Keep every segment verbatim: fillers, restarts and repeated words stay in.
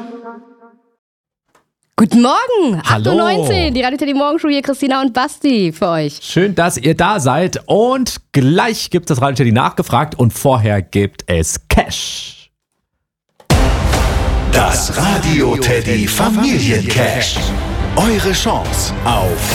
Guten Morgen, Hallo. acht Uhr neunzehn, die Radio Teddy Morgenshow hier, Christina und Basti für euch. Schön, dass ihr da seid und gleich gibt es das Radio Teddy nachgefragt und vorher gibt es Cash. Das Radio Teddy Familiencash. Eure Chance auf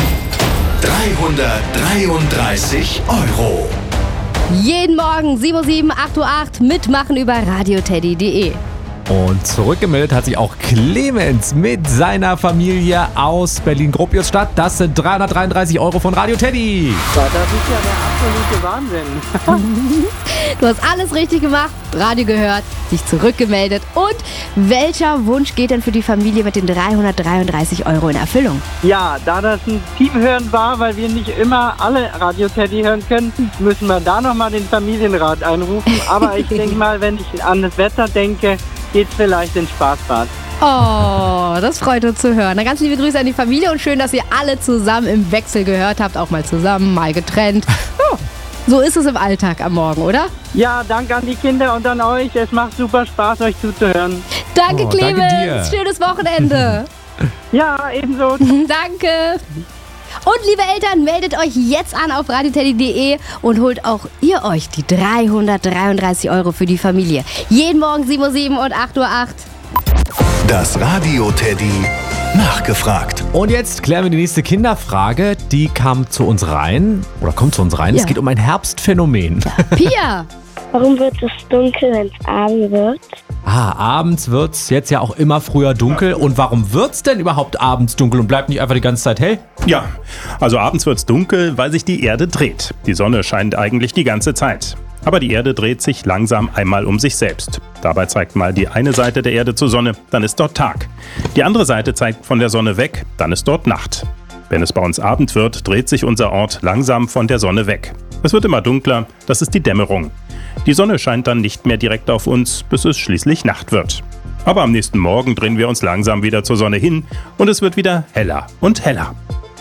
dreihundertdreiunddreißig Euro. Jeden Morgen sieben Uhr sieben, acht Uhr acht, mitmachen über radioteddy punkt de. Und zurückgemeldet hat sich auch Clemens mit seiner Familie aus Berlin-Gropiusstadt. Das sind dreihundertdreiunddreißig Euro von Radio Teddy. Das ist ja der absolute Wahnsinn. Du hast alles richtig gemacht, Radio gehört, dich zurückgemeldet. Und welcher Wunsch geht denn für die Familie mit den dreihundertdreiunddreißig Euro in Erfüllung? Ja, da das ein Teamhören war, weil wir nicht immer alle Radio Teddy hören können, müssen wir da nochmal den Familienrat einrufen. Aber ich denke mal, wenn ich an das Wetter denke, geht's vielleicht ins Spaßbad. Oh, das freut uns zu hören. Na, ganz liebe Grüße an die Familie und schön, dass ihr alle zusammen im Wechsel gehört habt. Auch mal zusammen, mal getrennt. Oh, so ist es im Alltag am Morgen, oder? Ja, danke an die Kinder und an euch. Es macht super Spaß, euch zuzuhören. Danke, Oh, Clemens. danke dir. Schönes Wochenende. Ja, ebenso. Danke. Und liebe Eltern, meldet euch jetzt an auf radioteddy punkt de und holt auch ihr euch die dreihundertdreiunddreißig Euro für die Familie. Jeden Morgen sieben Uhr sieben und acht Uhr acht. Das Radio Teddy nachgefragt. Und jetzt klären wir die nächste Kinderfrage. Die kam zu uns rein, oder kommt zu uns rein. Ja. Es geht um ein Herbstphänomen. Pia. Warum wird es dunkel, wenn es Abend wird? Ah, abends wird's jetzt ja auch immer früher dunkel. Und warum wird's denn überhaupt abends dunkel und bleibt nicht einfach die ganze Zeit hell? Ja, also abends wird's dunkel, weil sich die Erde dreht. Die Sonne scheint eigentlich die ganze Zeit. Aber die Erde dreht sich langsam einmal um sich selbst. Dabei zeigt mal die eine Seite der Erde zur Sonne, dann ist dort Tag. Die andere Seite zeigt von der Sonne weg, dann ist dort Nacht. Wenn es bei uns Abend wird, dreht sich unser Ort langsam von der Sonne weg. Es wird immer dunkler, das ist die Dämmerung. Die Sonne scheint dann nicht mehr direkt auf uns, bis es schließlich Nacht wird. Aber am nächsten Morgen drehen wir uns langsam wieder zur Sonne hin und es wird wieder heller und heller.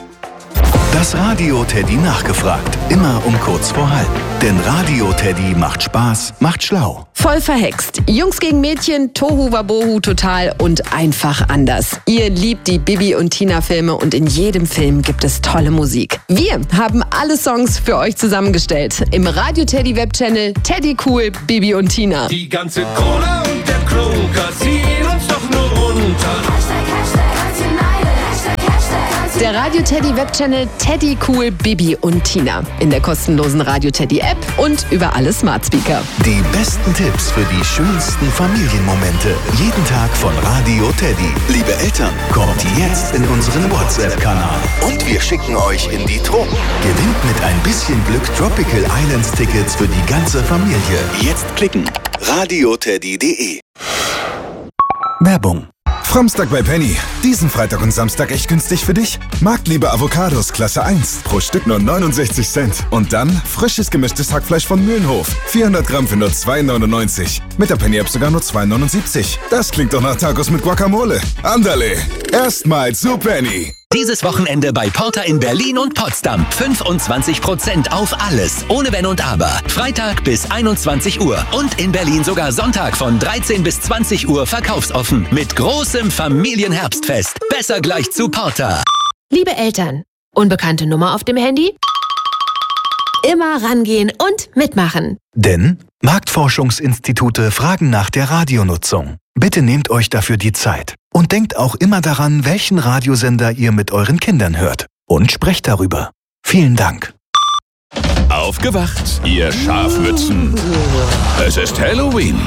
Das Radio Teddy nachgefragt. Immer um kurz vor halb. Denn Radio Teddy macht Spaß, macht schlau. Voll verhext. Jungs gegen Mädchen, Tohu Wabohu total und einfach anders. Ihr liebt die Bibi und Tina Filme und in jedem Film gibt es tolle Musik. Wir haben alle Songs für euch zusammengestellt. Im Radio Teddy Webchannel Teddy Cool, Bibi und Tina. Die ganze Cola und der Kroger ziehen uns doch nur runter. Der Radio Teddy Webchannel Teddy Cool, Bibi und Tina. In der kostenlosen Radio Teddy App und über alle Smart Speaker. Die besten Tipps für die schönsten Familienmomente. Jeden Tag von Radio Teddy. Liebe Eltern, kommt jetzt in unseren WhatsApp-Kanal. Und wir schicken euch in die Truhe. Gewinnt mit ein bisschen Glück Tropical Islands Tickets für die ganze Familie. Jetzt klicken. radioteddy punkt de. Werbung. Fromstag bei Penny. Diesen Freitag und Samstag echt günstig für dich. Marktliebe Avocados Klasse eins. Pro Stück nur neunundsechzig Cent. Und dann frisches gemischtes Hackfleisch von Mühlenhof. vierhundert Gramm für nur zwei neunundneunzig. Mit der Penny-App sogar nur zwei neunundsiebzig. Das klingt doch nach Tacos mit Guacamole. Andale. Erstmal zu Penny. Dieses Wochenende bei Porter in Berlin und Potsdam. fünfundzwanzig Prozent auf alles. Ohne Wenn und Aber. Freitag bis einundzwanzig Uhr. Und in Berlin sogar Sonntag von dreizehn bis zwanzig Uhr verkaufsoffen. Mit großem Familienherbstfest. Besser gleich zu Porter. Liebe Eltern, unbekannte Nummer auf dem Handy? Immer rangehen und mitmachen. Denn Marktforschungsinstitute fragen nach der Radionutzung. Bitte nehmt euch dafür die Zeit. Und denkt auch immer daran, welchen Radiosender ihr mit euren Kindern hört. Und sprecht darüber. Vielen Dank. Aufgewacht, ihr Schafmützen. Es ist Halloween.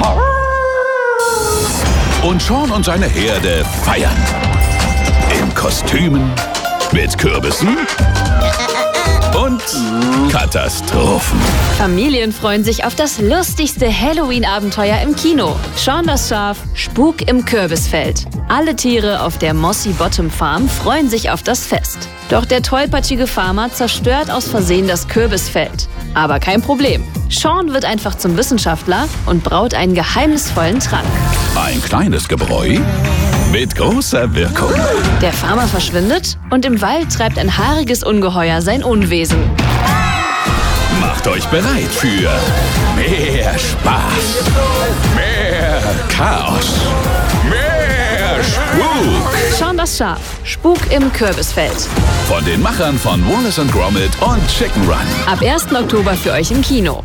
Und Sean und seine Herde feiern. In Kostümen, mit Kürbissen und Katastrophen. Familien freuen sich auf das lustigste Halloween-Abenteuer im Kino. Sean das Schaf, Spuk im Kürbisfeld. Alle Tiere auf der Mossy Bottom Farm freuen sich auf das Fest. Doch der tollpatschige Farmer zerstört aus Versehen das Kürbisfeld. Aber kein Problem. Sean wird einfach zum Wissenschaftler und braut einen geheimnisvollen Trank. Ein kleines Gebräu mit großer Wirkung. Der Farmer verschwindet und im Wald treibt ein haariges Ungeheuer sein Unwesen. Macht euch bereit für mehr Spaß, mehr Chaos, mehr das Schaf. Spuk im Kürbisfeld. Von den Machern von Wallace und Gromit und Chicken Run. Ab ersten Oktober für euch im Kino.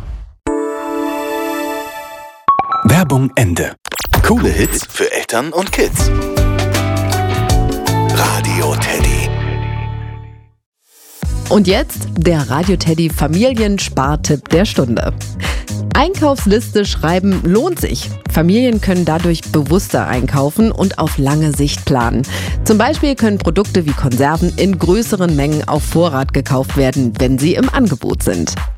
Werbung Ende. Coole Hits für Eltern und Kids. Radio Teddy. Und jetzt der Radio Teddy Familienspartipp der Stunde. Einkaufsliste schreiben lohnt sich. Familien können dadurch bewusster einkaufen und auf lange Sicht planen. Zum Beispiel können Produkte wie Konserven in größeren Mengen auf Vorrat gekauft werden, wenn sie im Angebot sind.